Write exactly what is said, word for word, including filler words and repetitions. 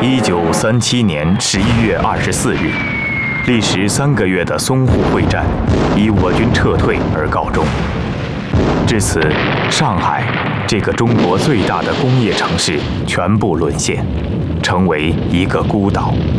一九三七年十一月二十四日，历时三个月的淞沪会战以我军撤退而告终。至此，上海这个中国最大的工业城市全部沦陷，成为一个孤岛。